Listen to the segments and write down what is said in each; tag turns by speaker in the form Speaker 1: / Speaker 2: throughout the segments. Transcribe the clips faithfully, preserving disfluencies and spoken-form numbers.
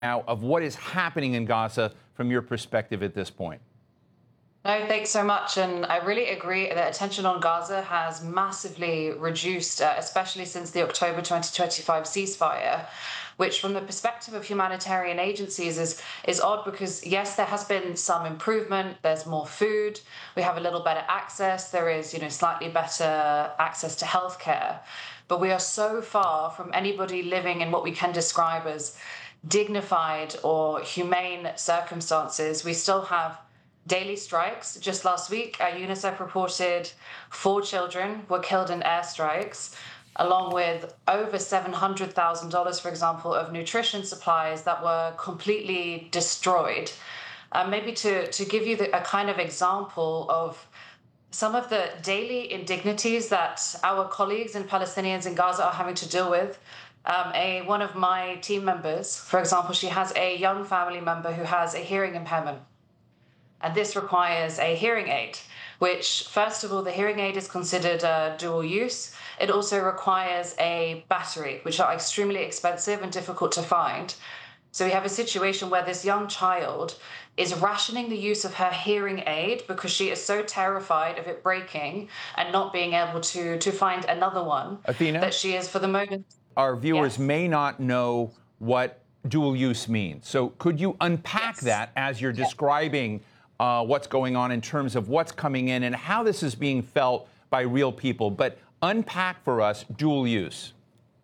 Speaker 1: now of what is happening in Gaza from your perspective at this point.
Speaker 2: No, thanks so much. And I really agree that attention on Gaza has massively reduced, uh, especially since the October twenty twenty-five ceasefire, which from the perspective of humanitarian agencies is, is odd because, yes, there has been some improvement. There's more food. We have a little better access. There is, you know, slightly better access to healthcare. But we are so far from anybody living in what we can describe as dignified or humane circumstances. We still have daily strikes. Just last week, uh, UNICEF reported four children were killed in airstrikes, along with over seven hundred thousand dollars, for example, of nutrition supplies that were completely destroyed. Uh, maybe to, to give you the, a kind of example of some of the daily indignities that our colleagues and Palestinians in Gaza are having to deal with. Um, a one of my team members, for example, she has a young family member who has a hearing impairment. And this requires a hearing aid, which, first of all, the hearing aid is considered uh, dual use. It also requires a battery, which are extremely expensive and difficult to find. So we have a situation where this young child is rationing the use of her hearing aid because she is so terrified of it breaking and not being able to, to find another one.
Speaker 1: Athena,
Speaker 2: that she is, for the moment.
Speaker 1: Our viewers
Speaker 2: Yes.
Speaker 1: may not know what dual use means. So could you unpack
Speaker 2: Yes.
Speaker 1: that as you're describing Uh, what's going on in terms of what's coming in and how this is being felt by real people? But unpack for us dual use.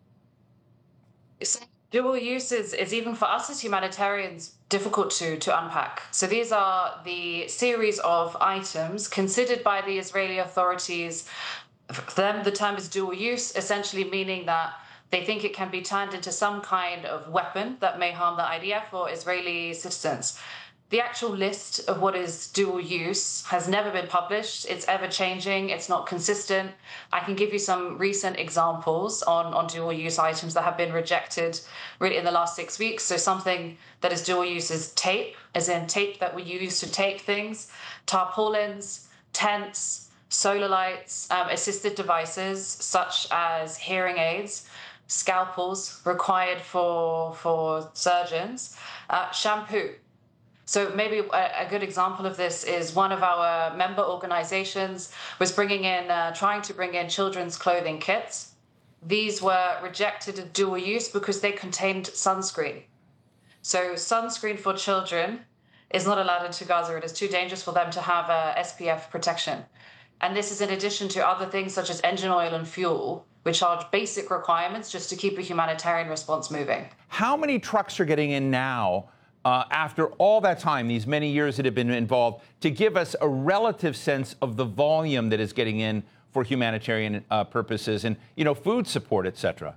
Speaker 2: So dual use is, is even for us as humanitarians difficult to, to unpack. So these are the series of items considered by the Israeli authorities. For them, the term is dual use, essentially meaning that they think it can be turned into some kind of weapon that may harm the I D F or Israeli citizens. The actual list of what is dual use has never been published. It's ever changing. It's not consistent. I can give you some recent examples on, on dual use items that have been rejected really in the last six weeks. So something that is dual use is tape, as in tape that we use to tape things, tarpaulins, tents, solar lights, um, assisted devices such as hearing aids, scalpels required for, for surgeons, uh, shampoo. So maybe a, a good example of this is one of our member organizations was bringing in, uh, trying to bring in children's clothing kits. These were rejected as dual use because they contained sunscreen. So sunscreen for children is not allowed into Gaza. It is too dangerous for them to have uh, S P F protection. And this is in addition to other things such as engine oil and fuel, which are basic requirements just to keep a humanitarian response moving.
Speaker 1: How many trucks are getting in now? Uh, after all that time, these many years that have been involved, to give us a relative sense of the volume that is getting in for humanitarian uh, purposes and, you know, food support, et cetera?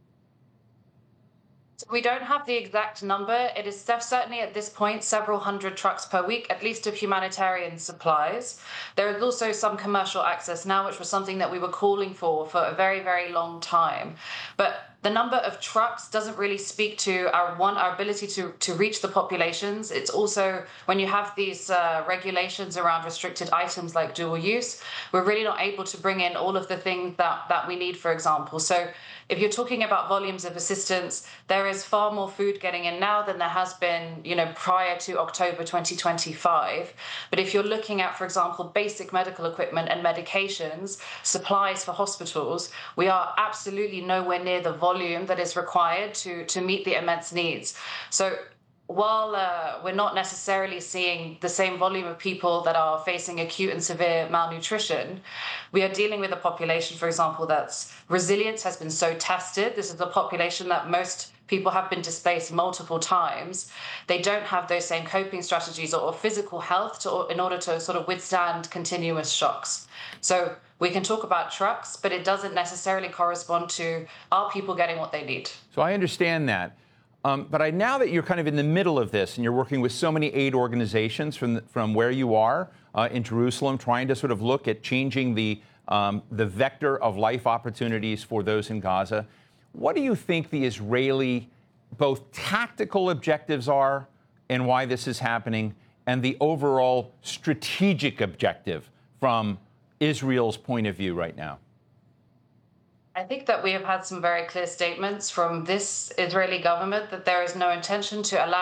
Speaker 2: So we don't have the exact number. It is certainly at this point several hundred trucks per week, at least of humanitarian supplies. There is also some commercial access now, which was something that we were calling for for a very, very long time. But the number of trucks doesn't really speak to our one our ability to to reach the populations. It's also when you have these uh, regulations around restricted items like dual use, we're really not able to bring in all of the things that that we need, for example. So if you're talking about volumes of assistance, there is far more food getting in now than there has been, you know, prior to October twenty twenty-five. But if you're looking at, for example, basic medical equipment and medications, supplies for hospitals, we are absolutely nowhere near the volume that is required to, to meet the immense needs. So while uh, we're not necessarily seeing the same volume of people that are facing acute and severe malnutrition, we are dealing with a population, for example, that's resilience has been so tested. This is a population that most people have been displaced multiple times. They don't have those same coping strategies or, or physical health to, in order to sort of withstand continuous shocks. So we can talk about trucks, but it doesn't necessarily correspond to our people getting what they need.
Speaker 1: So I understand that. Um, but I, now that you're kind of in the middle of this and you're working with so many aid organizations from, the, from where you are uh, in Jerusalem, trying to sort of look at changing the, um, the vector of life opportunities for those in Gaza, what do you think the Israeli both tactical objectives are and why this is happening, and the overall strategic objective from Israel's point of view right now?
Speaker 2: I think that we have had some very clear statements from this Israeli government that there is no intention to allow